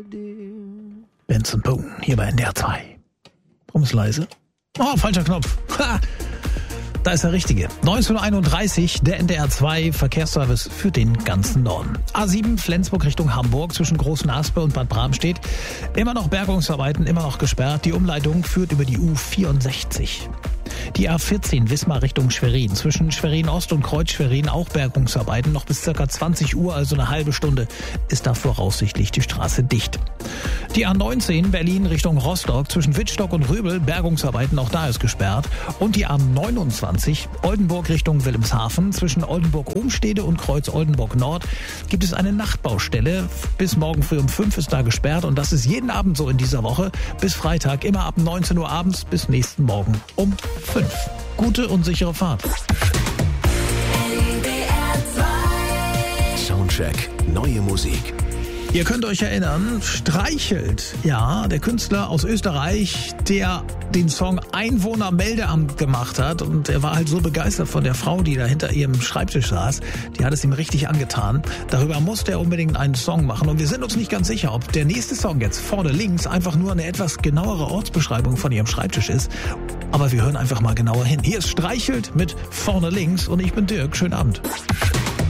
Benson Boone, hier bei NDR 2. Warum ist leise? Oh, falscher Knopf. Ha! Da ist der richtige. 19:31 Uhr, der NDR 2 Verkehrsservice für den ganzen Norden. A7 Flensburg Richtung Hamburg zwischen Großen Aspe und Bad Bramstedt. Immer noch Bergungsarbeiten, immer noch gesperrt. Die Umleitung führt über die U64. Die A14 Wismar Richtung Schwerin. Zwischen Schwerin Ost und Kreuz Schwerin auch Bergungsarbeiten. Noch bis ca. 20 Uhr, also eine halbe Stunde, ist da voraussichtlich die Straße dicht. Die A19 Berlin Richtung Rostock. Zwischen Wittstock und Röbel Bergungsarbeiten, auch da ist gesperrt. Und die A29 Oldenburg Richtung Wilhelmshaven. Zwischen Oldenburg-Ohnstede und Kreuz Oldenburg Nord gibt es eine Nachtbaustelle. Bis morgen früh um 5 ist da gesperrt. Und das ist jeden Abend so in dieser Woche. Bis Freitag, immer ab 19 Uhr abends bis nächsten Morgen um 5. Gute und sichere Fahrt. Soundcheck, neue Musik. Ihr könnt euch erinnern, Streichelt, ja, der Künstler aus Österreich, der den Song Einwohnermeldeamt gemacht hat, und er war halt so begeistert von der Frau, die da hinter ihrem Schreibtisch saß, die hat es ihm richtig angetan. Darüber musste er unbedingt einen Song machen, und wir sind uns nicht ganz sicher, ob der nächste Song jetzt vorne links einfach nur eine etwas genauere Ortsbeschreibung von ihrem Schreibtisch ist, aber wir hören einfach mal genauer hin. Hier ist Streichelt mit vorne links und ich bin Dirk, schönen Abend.